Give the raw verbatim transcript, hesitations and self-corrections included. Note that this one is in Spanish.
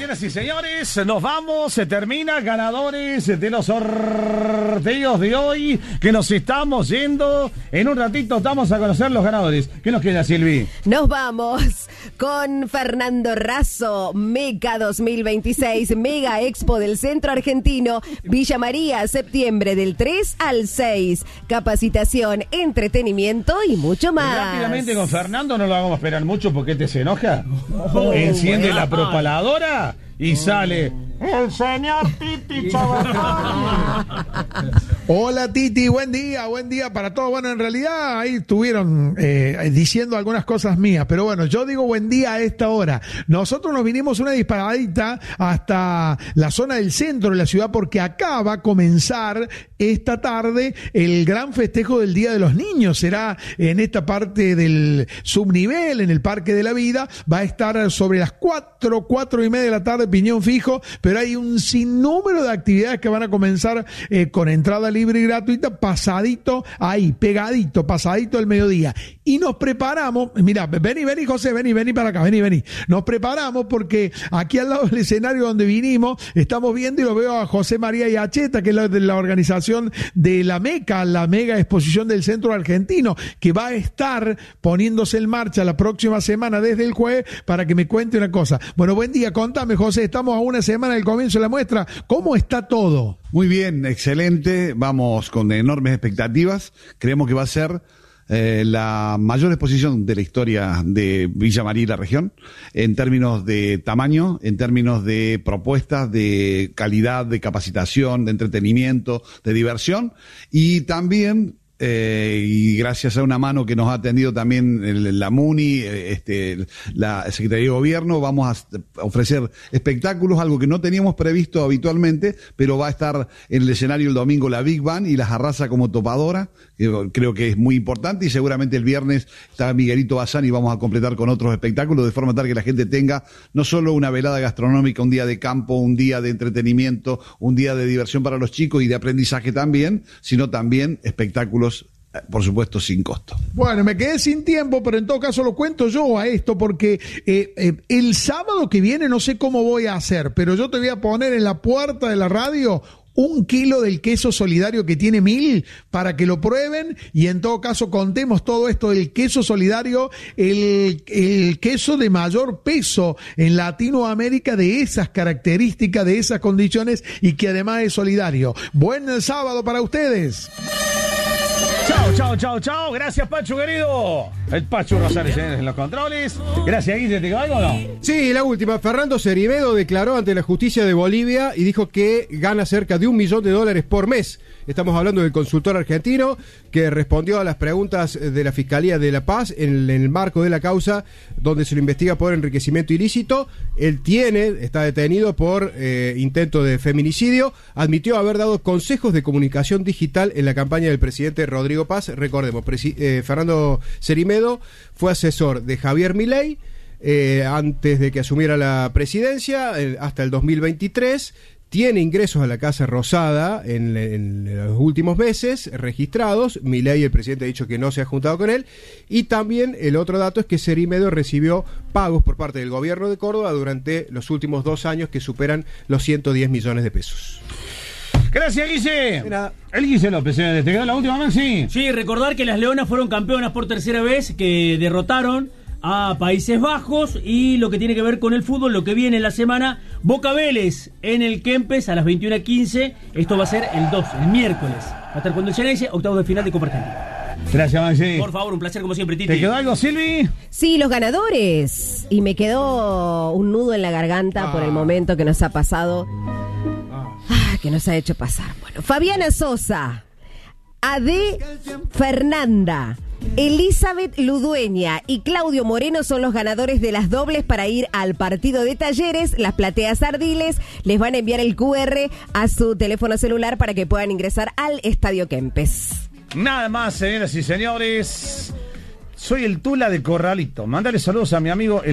Señoras y señores, nos vamos, se termina, ganadores de los sorteos de hoy, que nos estamos yendo. En un ratito estamos a conocer los ganadores. ¿Qué nos queda, Silvi? Nos vamos con Fernando Razo, Meca dos mil veintiséis, Mega Expo del Centro Argentino, Villa María, septiembre del tres al seis. Capacitación, entretenimiento y mucho más. Rápidamente con Fernando, no lo hagamos esperar mucho porque este se enoja. Oh, Enciende la propaladora y sale el señor Titi Chabatón. Hola Titi, buen día, buen día para todos. Bueno, en realidad ahí estuvieron eh, diciendo algunas cosas mías, pero bueno, yo digo buen día a esta hora. Nosotros nos vinimos una disparadita hasta la zona del centro de la ciudad porque acá va a comenzar esta tarde el gran festejo del Día de los Niños. Será en esta parte del subnivel, en el Parque de la Vida. Va a estar sobre las cuatro, cuatro y media de la tarde, piñón fijo, pero hay un sinnúmero de actividades que van a comenzar eh, con entrada libre y gratuita, pasadito ahí, pegadito, pasadito del mediodía. Y nos preparamos, mira, vení, vení José, vení, vení para acá, vení, vení. Nos preparamos porque aquí al lado del escenario donde vinimos, estamos viendo y lo veo a José María Yacheta, que es la de la organización de la Meca, la mega exposición del Centro Argentino, que va a estar poniéndose en marcha la próxima semana desde el jueves, para que me cuente una cosa. Bueno, buen día, contame José, estamos a una semana del comienzo de la muestra, ¿cómo está todo? Muy bien, excelente, vamos con enormes expectativas, creemos que va a ser eh, la mayor exposición de la historia de Villa María y la región, en términos de tamaño, en términos de propuestas, de calidad, de capacitación, de entretenimiento, de diversión, y también Eh, y gracias a una mano que nos ha atendido también el, la MUNI, este, la Secretaría de Gobierno, vamos a ofrecer espectáculos, algo que no teníamos previsto habitualmente, pero va a estar en el escenario el domingo la Big Band y la Jarraza como topadora, que creo que es muy importante, y seguramente el viernes está Miguelito Bazán y vamos a completar con otros espectáculos, de forma tal que la gente tenga no solo una velada gastronómica, un día de campo, un día de entretenimiento, un día de diversión para los chicos y de aprendizaje también, sino también espectáculos, por supuesto, sin costo. Bueno, me quedé sin tiempo, pero en todo caso lo cuento yo a esto porque eh, eh, el sábado que viene no sé cómo voy a hacer, pero yo te voy a poner en la puerta de la radio un kilo del queso solidario que tiene mil para que lo prueben, y en todo caso contemos todo esto del queso solidario, el, el queso de mayor peso en Latinoamérica, de esas características, de esas condiciones, y que además es solidario. Buen sábado para ustedes. Chao, chao, chao, chao. Gracias, Pacho, querido. El Pacho Rosales en los controles. Gracias, Guille. ¿Te quedó algo o no? Sí, la última. Fernando Ceribero declaró ante la justicia de Bolivia y dijo que gana cerca de un millón de dólares por mes. Estamos hablando del consultor argentino que respondió a las preguntas de la Fiscalía de La Paz en el marco de la causa donde se lo investiga por enriquecimiento ilícito. Él tiene, está detenido por eh, intento de feminicidio. Admitió haber dado consejos de comunicación digital en la campaña del presidente Rodrigo Paz. Recordemos, presi- eh, Fernando Cerimedo fue asesor de Javier Milei eh, antes de que asumiera la presidencia, eh, hasta el dos mil veintitrés. Tiene ingresos a la Casa Rosada en, en los últimos meses registrados. Milei, el presidente, ha dicho que no se ha juntado con él. Y también el otro dato es que Cerimedo recibió pagos por parte del gobierno de Córdoba durante los últimos dos años que superan los ciento diez millones de pesos. Gracias, Guille. El Guille López, ¿te quedó la última vez? Sí. Sí, recordar que las Leonas fueron campeonas por tercera vez, que derrotaron a Países Bajos, y lo que tiene que ver con el fútbol, lo que viene en la semana, Boca Vélez en el Kempes a las veintiuna quince. Esto va a ser el dos, el miércoles. Va a estar cuando el Geneise, octavos de final de Copa Argentina. Gracias, Maxi. Por favor, un placer como siempre, Titi. ¿Te quedó algo, Silvi? Sí, los ganadores. Y me quedó un nudo en la garganta ah. por el momento que nos ha pasado. Ah, que nos ha hecho pasar. Bueno, Fabiana Sosa, Ade Fernanda, Elizabeth Ludueña y Claudio Moreno son los ganadores de las dobles para ir al partido de Talleres. Las plateas Ardiles les van a enviar el cu erre a su teléfono celular para que puedan ingresar al Estadio Kempes. Nada más, señoras y señores. Soy el Tula de Corralito. Mándale saludos a mi amigo